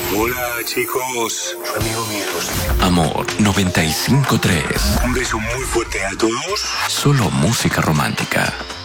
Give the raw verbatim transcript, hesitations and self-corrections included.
Hola, chicos. Soy amigo míos. Amor noventa y cinco tres. Un beso muy fuerte a todos. Solo música romántica.